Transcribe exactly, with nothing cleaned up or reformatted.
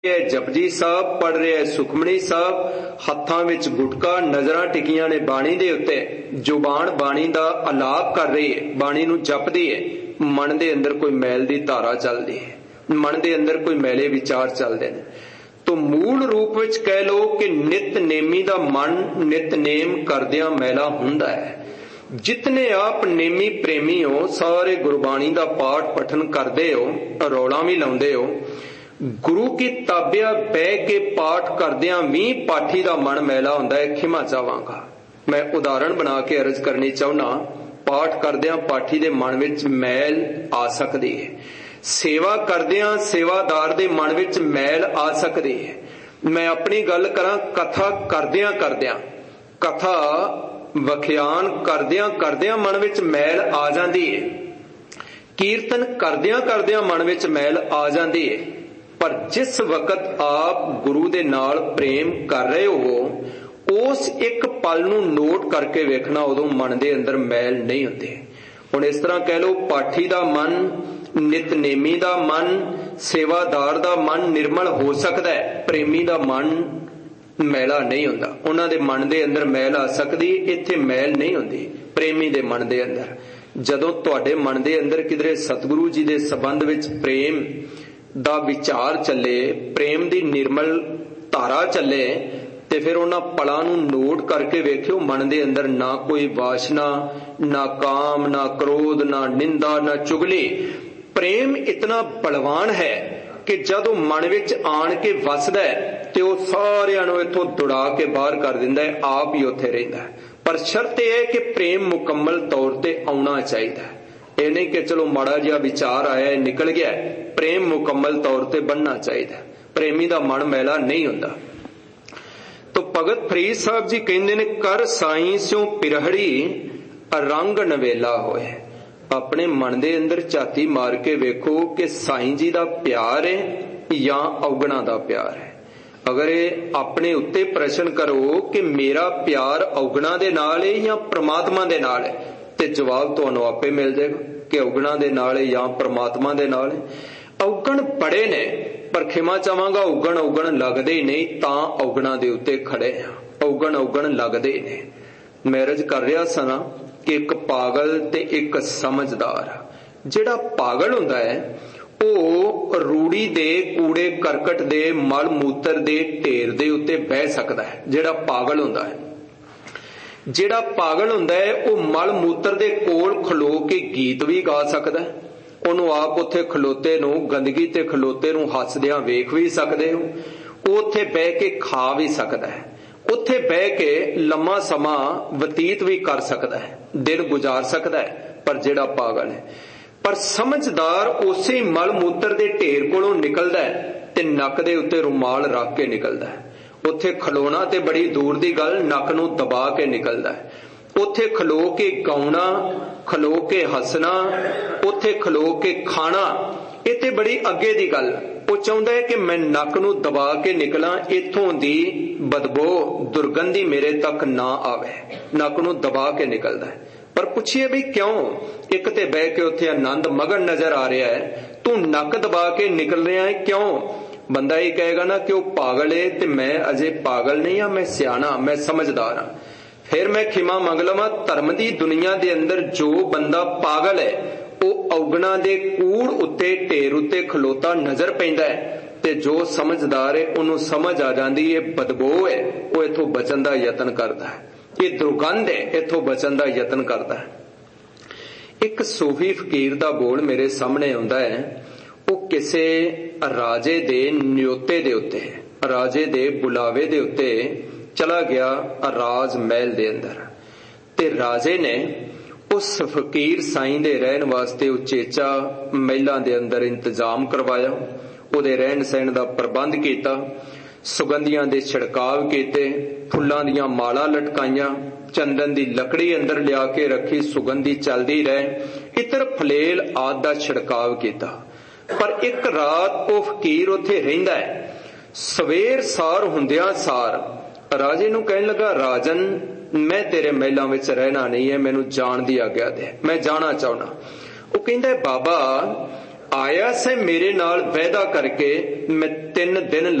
जपजी साहब पढ़ रहे है सुखमनी साहब, हत्थां विच गुटका, नजरां टिकियां ने बाणी दे उत्ते, जुबान बाणी दा अलाप कर रही है, बाणी नूं जपदी है, मन दे अंदर कोई मैल दी धारा चलदी है, मन दे अंदर कोई मैले विचार चलदे ने। तो मूल रूप विच कह लो कि नितनेमी दा मन नितनेम करदियां मैला हुंदा है। जितने आप नेमी प्रेमी हो, सारे गुरबाणी दा पाठ पठन करदे हो, रौला भी लाउंदे हो, गुरु की ताबिया बह के पाठ करदियां भी पाठी दा मन मैला हुंदा है। खिमा चाहांगा, मैं उदाहरण बना के अर्ज करनी चाहुना। पाठ करदियां पाठी दे मन विच मैल आ सकदी है, सेवा करदियां सेवादार दे मन विच मैल आ सकदी है। मैं अपनी गल करां, कथा करदियां करदियां कथा वखियान करदियां करदियां मन विच मैल आ जांदी है, कीर्तन करदियां करदियां मन विच मैल आ जांदी है। पर जिस वक्त आप गुरु दे नाल प्रेम कर रहे हो, उस एक पल नूं नोट करके वेखना, उदों मन दे अंदर मैल नहीं हुंदी। हुण इस तरह कह लो, पाठी दा मन, नितनेमी दा मन, सेवादार दा मन निर्मल हो सकदा है, प्रेमी दा मन मैला नहीं हुंदा। उन्हां दे मन दे अंदर मैल आ सकदी, इत्थे मैल नहीं हुंदी प्रेमी दे मन दे अंदर। जदों तुहाडे मन दे अंदर किधरे सतगुरु जी दे संबंध विच प्रेम दा विचार चले, प्रेम दी निर्मल धारा चले, ते फिर उन्हां पलां नूं नोट करके वेखियो, मन दे अंदर ना कोई वासना, ना काम, ना क्रोध, ना निंदा, ना चुगली। प्रेम इतना बलवान है कि जदों मन विच आण के वसदा है ते ओह सारिआं नूं इत्थों दुड़ा के बाहर कर दिंदा है, आप ही उत्थे रहिंदा है। पर शर्त यह है कि प्रेम मुकम्मल तौर ते आउणा चाहीदा है। ये नहीं कि चलो माड़ा जिहा विचार आया निकल गया, प्रेम मुकम्मल तौर ते बनना चाहिए। प्रेमी दा मन मैला नहीं हुंदा। तो भगत फरीद साहब जी कहंदे ने, कर साईं स्यों पिरहड़ी रंग नवेला होए। अपने मन दे अंदर झाती मार के वेखो कि साईं जी दा प्यार है या औगणा दा प्यार है। अगर ये अपने उत्ते प्रश्न करो कि मेरा प्यार औगणा दे नाल है या परमात्मा दे नाल है, ते जवाब तुहानूं आपे मिल जाएगा कि औगणा दे नाल है या परमात्मा दे नाल है। औगण बड़े ने, पर खिमा चाहांगा औगण औगण लगदे ही नहीं, तां औगणा दे उत्ते खड़े आ। औगण औगण लगदे ने। मैरिज कर रहा सना कि एक पागल ते एक समझदार। जिहड़ा पागल हुंदा है ਉਹ रूड़ी दे कूड़े करकट दे मल मूत्र दे ढेर दे उत्ते बह सकदा है। जिहड़ा पागल हुंदा है ਜਿਹੜਾ पागल हुंदा है ਉਹ मल मूत्र दे कोल खलो के गीत भी गा सकदा है। ਉਹਨੂੰ ਆਪ ਉੱਥੇ ਖਲੋਤੇ ਨੂੰ ਗੰਦਗੀ ਤੇ ਖਲੋਤੇ ਨੂੰ ਹੱਸਦਿਆਂ ਵੇਖ ਵੀ ਸਕਦੇ ਹੋ। ਉਹ ਉੱਥੇ ਬਹਿ ਕੇ ਖਾ ਵੀ ਸਕਦਾ ਹੈ, ਉੱਥੇ ਬਹਿ ਕੇ ਲੰਮਾ ਸਮਾਂ ਬਤੀਤ ਵੀ ਕਰ ਸਕਦਾ ਹੈ, ਦਿਨ ਗੁਜ਼ਾਰ ਸਕਦਾ ਹੈ। ਪਰ ਜਿਹੜਾ ਪਾਗਲ ਹੈ, ਪਰ ਸਮਝਦਾਰ ਉਸੇ ਮਲ ਮੂਤਰ ਦੇ ਢੇਰ ਕੋਲੋਂ ਨਿਕਲਦਾ ਹੈ ਤੇ ਨੱਕ ਦੇ ਉੱਤੇ ਰੁਮਾਲ ਰੱਖ ਕੇ ਨਿਕਲਦਾ ਹੈ। ਉੱਥੇ ਖਲੋਣਾ ਤੇ ਬੜੀ ਦੂਰ ਦੀ ਗੱਲ, ਨੱਕ ਨੂੰ ਦਬਾ ਕੇ ਨਿਕਲਦਾ ਹੈ। ਉੱਥੇ ਖਲੋ ਕੇ ਗਾਉਣਾ, ਖਲੋ ਕੇ ਹੱਸਣਾ, ਉੱਥੇ ਖਲੋ ਕੇ ਖਾਣਾ, ਇਹ ਤੇ ਬੜੀ ਅੱਗੇ ਦੀ ਗੱਲ। ਉਹ ਚਾਹੁੰਦਾ ਹੈ ਕਿ ਮੈਂ ਨੱਕ ਨੂੰ ਦਬਾ ਕੇ ਨਿਕਲਾਂ, ਇੱਥੋਂ ਦੀ ਬਦਬੂ ਦੁਰਗੰਧੀ ਮੇਰੇ ਤੱਕ ਨਾ ਆਵੇ। ਨੱਕ ਨੂੰ ਦਬਾ ਕੇ ਨਿਕਲਦਾ ਹੈ। ਪਰ ਪੁੱਛੀਏ ਵੀ ਕਿਉਂ? ਇੱਕ ਤੇ ਬਹਿ ਕੇ ਉੱਥੇ ਆਨੰਦ ਮਗਨ ਨਜ਼ਰ ਆ ਰਿਹਾ ਹੈ, ਤੂੰ ਨੱਕ ਦਬਾ ਕੇ ਨਿਕਲ ਰਿਹਾ ਹੈ ਕਿਉਂ? ਬੰਦਾ ਇਹ ਕਹੇਗਾ ਨਾ ਕਿ ਉਹ ਪਾਗਲ ਹੈ ਤੇ ਮੈਂ ਅਜੇ ਪਾਗਲ ਨਹੀਂ ਹਾਂ, ਮੈਂ ਸਿਆਣਾ, ਮੈਂ ਸਮਝਦਾਰ ਹਾਂ। ਫਿਰ ਮੈਂ ਖਿਮਾ ਮੰਗ ਲਵਾਂ, ਧਰਮ ਦੀ ਦੁਨੀਆ ਦੇ ਅੰਦਰ ਜੋ ਬੰਦਾ ਪਾਗਲ ਹੈ ਉਹ ਔਗਣਾ ਦੇ ਕੂੜ ਉੱਤੇ ਢੇਰ ਉੱਤੇ ਖਲੋਤਾ ਨਜ਼ਰ ਪੈਂਦਾ ਹੈ, ਤੇ ਜੋ ਸਮਝਦਾਰ ਹੈ ਉਹਨੂੰ ਸਮਝ ਆ ਜਾਂਦੀ ਹੈ ਬਦਬੂ ਹੈ, ਉਹ ਇੱਥੋਂ ਬਚਣ ਦਾ ਯਤਨ ਕਰਦਾ ਹੈ। ਇਹ ਦੁਰਗੰਧ ਹੈ, ਇੱਥੋਂ ਬਚਣ ਦਾ ਯਤਨ ਕਰਦਾ ਹੈ। ਇੱਕ ਸੂਫੀ ਫਕੀਰ ਦਾ ਬੋਲ ਮੇਰੇ ਸਾਹਮਣੇ ਆਉਂਦਾ ਹੈ। ਉਹ ਕਿਸੇ ਰਾਜੇ ਦੇ ਨਿਯੋਤੇ ਦੇ ਉੱਤੇ, ਰਾਜੇ ਦੇ ਬੁਲਾਵੇ ਦੇ ਉੱਤੇ ਚਲਾ ਗਿਆ ਰਾਜ ਮਹਿਲ ਦੇ ਅੰਦਰ, ਤੇ ਰਾਜੇ ਨੇ ਉਸ ਫਕੀਰ ਸਾਈਂ ਦੇ ਰਹਿਣ ਵਾਸਤੇ ਉਚੇਚਾ ਮਹਿਲਾਂ ਦੇ ਅੰਦਰ ਇੰਤਜ਼ਾਮ ਕਰਵਾਇਆ। ਉਹਦੇ ਰਹਿਣ ਸਹਿਣ ਦਾ ਪ੍ਰਬੰਧ ਕੀਤਾ, ਸੁਗੰਧੀਆਂ ਦੇ ਛਿੜਕਾਵ ਕੀਤੇ, ਫੁੱਲਾਂ ਦੀਆਂ ਮਾਲਾ ਲਟਕਾਈਆਂ, ਚੰਦਨ ਦੀ ਲੱਕੜੀ ਅੰਦਰ ਲਿਆ ਕੇ ਰੱਖੀ, ਸੁਗੰਧੀ ਚੱਲਦੀ ਰਹੇ, ਇਤਰ ਫਲੇਲ ਆਦਿ ਦਾ ਛਿੜਕਾਵ ਕੀਤਾ। ਪਰ ਇੱਕ ਰਾਤ ਉਹ ਫਕੀਰ ਉੱਥੇ ਰਹਿੰਦਾ ਹੈ। ਸਵੇਰ ਸਾਰ ਹੁੰਦਿਆਂ ਸਾਰ ਰਾਜੇ ਨੂੰ ਕਹਿਣ ਲੱਗਾ, ਰਾਜਨ ਮੈਂ ਤੇਰੇ ਮਹਿਲਾਂ ਵਿੱਚ ਰਹਿਣਾ ਨਹੀਂ ਹੈ, ਮੈਨੂੰ ਜਾਣ ਦੀ ਆਗਿਆ ਦੇ, ਮੈਂ ਜਾਣਾ ਚਾਹੁੰਦਾ। ਉਹ ਕਹਿੰਦਾ, ਬਾਬਾ ਆਇਆ ਸੇ ਮੇਰੇ ਨਾਲ ਵਾਅਦਾ ਕਰਕੇ, ਮੈਂ ਤਿੰਨ ਦਿਨ